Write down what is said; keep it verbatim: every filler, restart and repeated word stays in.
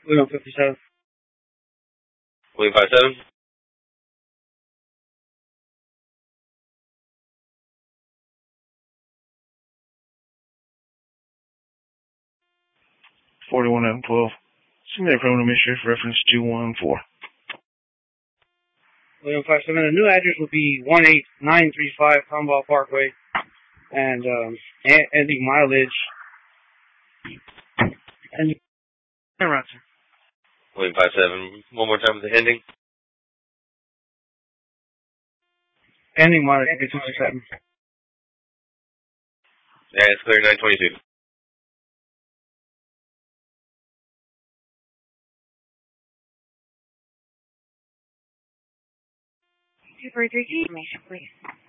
William fifty-seven. William five seven. forty-one F twelve. Submit criminal mystery for reference two one four. William five seven. The new address will be one eight nine three five Tomball Parkway. And, um, ending mileage. And, around, sir. William five seven. One more time with the ending. Ending mileage will be two six seven. Yeah, it's clear nine twenty-two. two four three information, please.